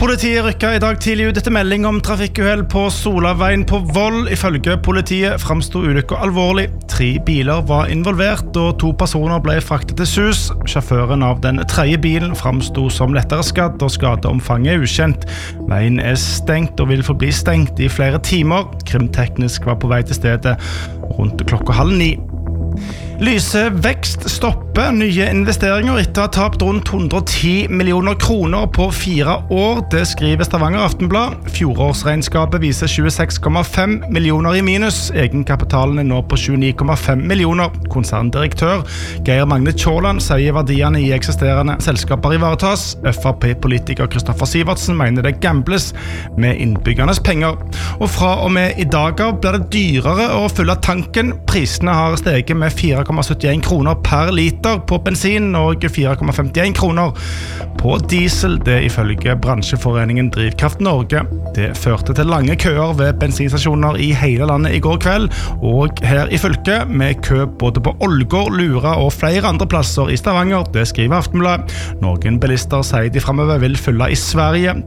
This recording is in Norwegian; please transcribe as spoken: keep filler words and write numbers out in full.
Politiet rykket I dag tidlig ut etter melding om trafikkuhell på Solaveien på Voll. Ifølge politiet fremstod ulykken alvorlig. Tre biler var involvert, og to personer ble fraktet til sus. Sjåføren av den tredje bilen fremstod som lettere skadd, og skadeomfanget er ukjent. Veien er stengt og vil forbli stengt I flere timer. Krimteknisk var på vei til stedet rundt klokka halv ni. Lyse vekst stopper nye investeringer etter å ha tapt rundt hundre og ti millioner kroner på fire år. Det skriver Stavanger Aftenblad. Fjorårsregnskapet viser tjueseks komma fem millioner I minus. Egenkapitalen er nå på tjueni komma fem millioner. Konserndirektør Geir Magne Tjåland sier verdiene I eksisterende selskaper ivaretas. F R P-politiker Kristoffer Sivertsen mener det gambles med innbyggernes penger. Og fra og med I dag av blir det dyrere å fylle tanken. Prisene har steget med fire komma syttien kroner per liter på bensin og fire komma femtien kroner på diesel, det ifølge bransjeforeningen Drivkraft Norge. Det førte til lange køer ved bensinstasjoner I hele landet I går kveld, og her I fylket med kø både på Ålgård, Lura og flere andre plasser I Stavanger, det skriver Aftenblad. Noen bilister sier de fremover vil fylle I Sverige.